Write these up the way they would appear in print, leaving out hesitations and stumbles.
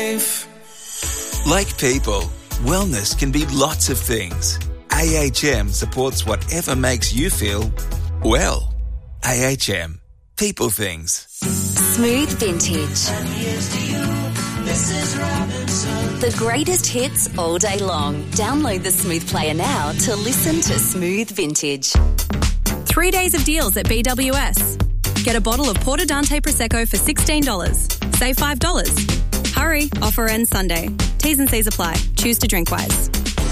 Like people, wellness can be lots of things. AHM supports whatever makes you feel well. AHM. People things. Smooth Vintage. The greatest hits all day long. Download the Smooth Player now to listen to Smooth Vintage. 3 days of deals at BWS. Get a bottle of Porto Dante Prosecco for $16. Save $5. Hurry, offer ends Sunday. T's and C's apply. Choose to drink wise.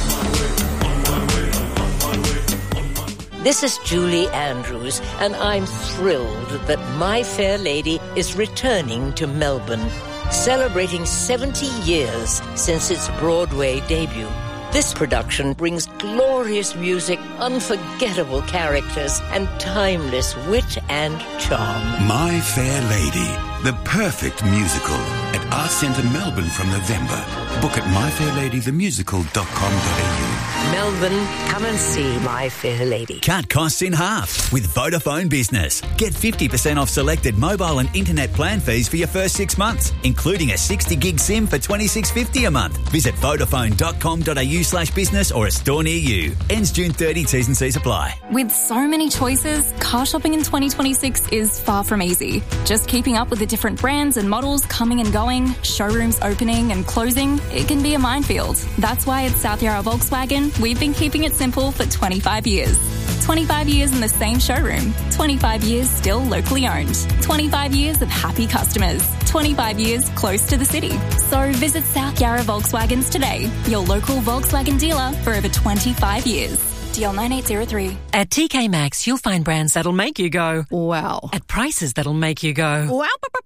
This is Julie Andrews, and I'm thrilled that My Fair Lady is returning to Melbourne, celebrating 70 years since its Broadway debut. This production brings glorious music, unforgettable characters, and timeless wit and charm. My Fair Lady, the perfect musical at Arts Centre Melbourne from November. Book at myfairladythemusical.com.au. Melbourne, come and see My Fair Lady. Cut costs in half with Vodafone Business. Get 50% off selected mobile and internet plan fees for your first 6 months, including a 60 gig SIM for $26.50 a month. Visit vodafone.com.au/business or a store near you. Ends June 30, T's and C's apply. With so many choices, car shopping in 2026 is far from easy. Just keeping up with the different brands and models coming and going, showrooms opening and closing, it can be a minefield. That's why at South Yarra Volkswagen, we've been keeping it simple for 25 years. 25 years in the same showroom. 25 years still locally owned. 25 years of happy customers. 25 years close to the city. So visit South Yarra Volkswagens today, your local Volkswagen dealer for over 25 years. DL 9803. At TK Maxx, you'll find brands that'll make you go, wow. At prices that'll make you go, Wow.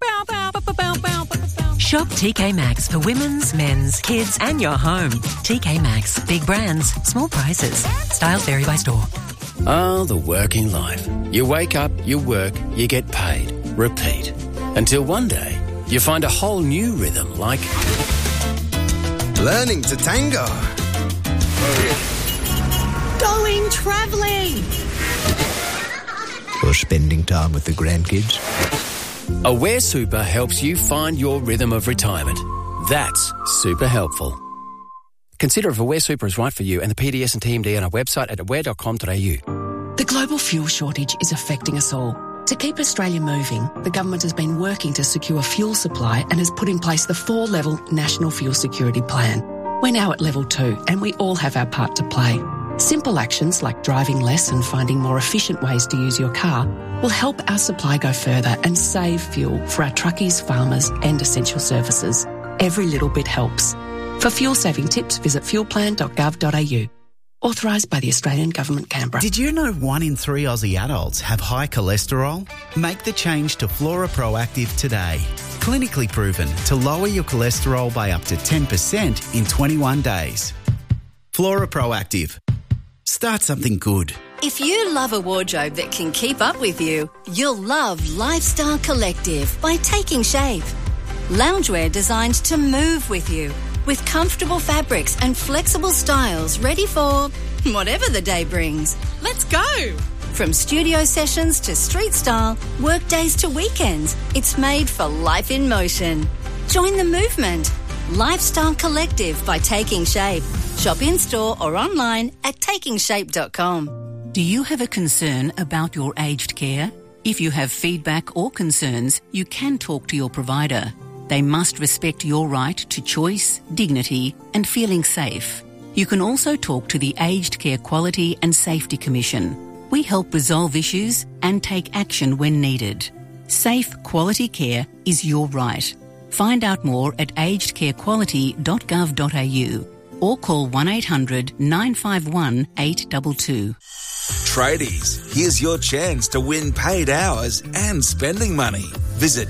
Shop TK Maxx for women's, men's, kids and your home. TK Maxx. Big brands, small prices. Styles vary by store. Oh, the working life. You wake up, you work, you get paid. Repeat. Until one day, you find a whole new rhythm like... learning to tango. Going travelling. Or spending time with the grandkids. Aware Super helps you find your rhythm of retirement. That's super helpful. Consider if Aware Super is right for you and the PDS and TMD on our website at aware.com.au. The global fuel shortage is affecting us all. To keep Australia moving, the government has been working to secure fuel supply and has put in place the 4-level National Fuel Security Plan. We're now at level 2 and we all have our part to play. Simple actions like driving less and finding more efficient ways to use your car will help our supply go further and save fuel for our truckies, farmers and essential services. Every little bit helps. For fuel-saving tips, visit fuelplan.gov.au. Authorised by the Australian Government, Canberra. Did you know 1 in 3 Aussie adults have high cholesterol? Make the change to Flora Proactive today. Clinically proven to lower your cholesterol by up to 10% in 21 days. Flora Proactive. Start something good. If you love a wardrobe that can keep up with you, you'll love Lifestyle Collective by Taking Shape. Loungewear designed to move with you, with comfortable fabrics and flexible styles ready for whatever the day brings. Let's go! From studio sessions to street style, work days to weekends, it's made for life in motion. Join the movement. Lifestyle Collective by Taking Shape. Shop in-store or online at takingshape.com. Do you have a concern about your aged care? If you have feedback or concerns, you can talk to your provider. They must respect your right to choice, dignity and feeling safe. You can also talk to the Aged Care Quality and Safety Commission. We help resolve issues and take action when needed. Safe, quality care is your right. Find out more at agedcarequality.gov.au or call 1800 951 822. Tradies, here's your chance to win paid hours and spending money. Visit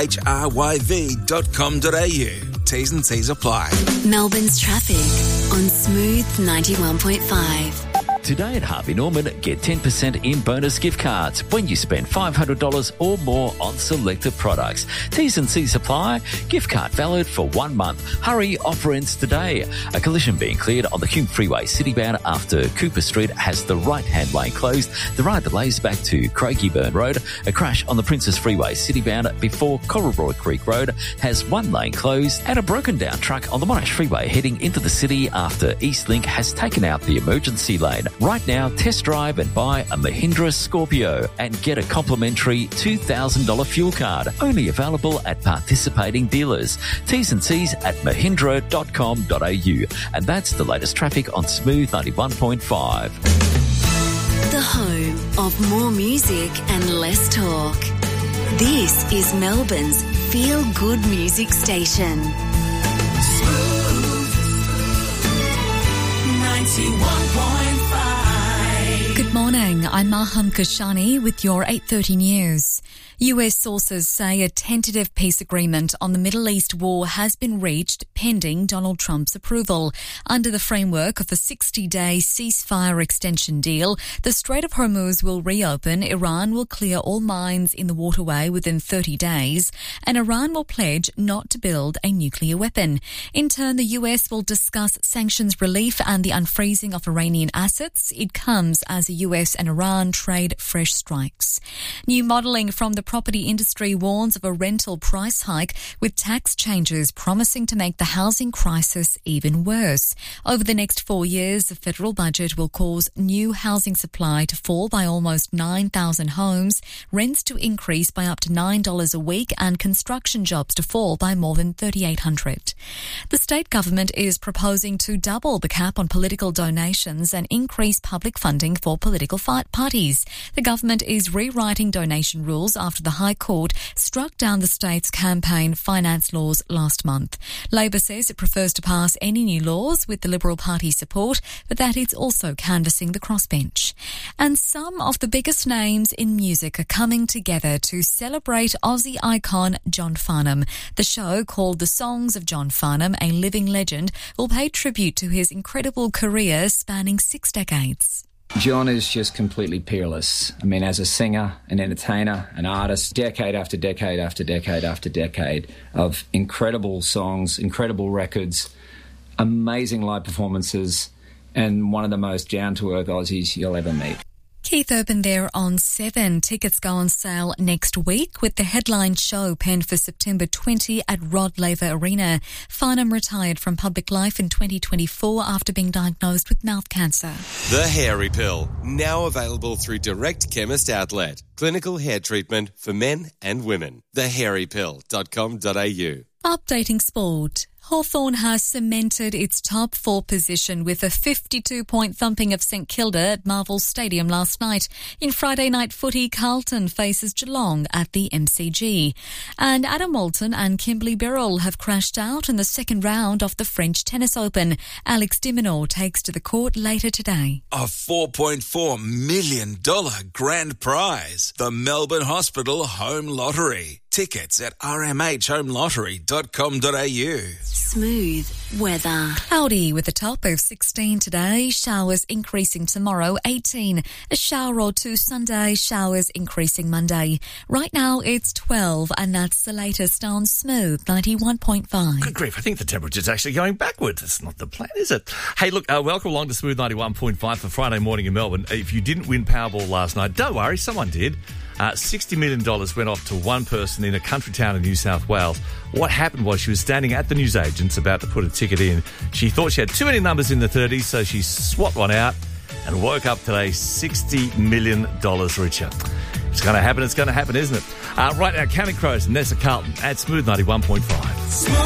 thryv.com.au. T's and C's apply. Melbourne's traffic on Smooth 91.5. Today at Harvey Norman, get 10% in bonus gift cards when you spend $500 or more on selected products. T's and C's apply. Gift card valid for 1 month. Hurry, offer ends today. A collision being cleared on the Hume Freeway citybound after Cooper Street has the right-hand lane closed. The ride delays back to Craigieburn Road. A crash on the Princess Freeway citybound before Corroboy Creek Road has one lane closed, and a broken down truck on the Monash Freeway heading into the city after Eastlink has taken out the emergency lane. Right now, test drive and buy a Mahindra Scorpio and get a complimentary $2,000 fuel card. Only available at participating dealers. T's and C's at mahindra.com.au. And that's the latest traffic on Smooth 91.5. The home of more music and less talk. This is Melbourne's feel-good music station. Smooth 91.5. Good morning, I'm Maham Kashani with your 8:30 news. US sources say a tentative peace agreement on the Middle East war has been reached pending Donald Trump's approval. Under the framework of a 60-day ceasefire extension deal, the Strait of Hormuz will reopen, Iran will clear all mines in the waterway within 30 days, and Iran will pledge not to build a nuclear weapon. In turn, the US will discuss sanctions relief and the unfreezing of Iranian assets. It comes as the US and Iran trade fresh strikes. New modelling from the property industry warns of a rental price hike, with tax changes promising to make the housing crisis even worse. Over the next 4 years, the federal budget will cause new housing supply to fall by almost 9,000 homes, rents to increase by up to $9 a week, and construction jobs to fall by more than 3,800. The state government is proposing to double the cap on political donations and increase public funding for political parties. The government is rewriting donation rules after the High Court struck down the state's campaign finance laws last month. Labor says it prefers to pass any new laws with the Liberal Party support, but that it's also canvassing the crossbench. And some of the biggest names in music are coming together to celebrate Aussie icon John Farnham. The show, called The Songs of John Farnham, a living legend, will pay tribute to his incredible career spanning 6 decades. John is just completely peerless. I mean, as a singer, an entertainer, an artist, decade after decade after decade after decade of incredible songs, incredible records, amazing live performances, and one of the most down-to-earth Aussies you'll ever meet. Keith Urban there on 7. Tickets go on sale next week, with the headline show penned for September 20 at Rod Laver Arena. Farnham retired from public life in 2024 after being diagnosed with mouth cancer. The Hairy Pill, now available through Direct Chemist Outlet. Clinical hair treatment for men and women. thehairypill.com.au. Updating sport. Hawthorn has cemented its top 4 position with a 52-point thumping of St Kilda at Marvel Stadium last night. In Friday night footy, Carlton faces Geelong at the MCG. And Adam Walton and Kimberly Birrell have crashed out in the second round of the French Tennis Open. Alex de Minaur takes to the court later today. A $4.4 million grand prize. The Melbourne Hospital Home Lottery. Tickets at rmhhomelottery.com.au. Smooth weather. Cloudy with a top of 16 today. Showers increasing tomorrow, 18. A shower or two Sunday. Showers increasing Monday. Right now it's 12, and that's the latest on Smooth 91.5. Good grief, I think the temperature's actually going backwards. That's not the plan, is it? Hey, look, welcome along to Smooth 91.5 for Friday morning in Melbourne. If you didn't win Powerball last night, don't worry, someone did. $60 million went off to one person in a country town in New South Wales. What happened was she was standing at the newsagents about to put a ticket in. She thought she had too many numbers in the 30s, so she swapped one out and woke up today $60 million richer. It's going to happen, isn't it? Right now, Counting Crows, Nessa Carlton at Smooth 91.5.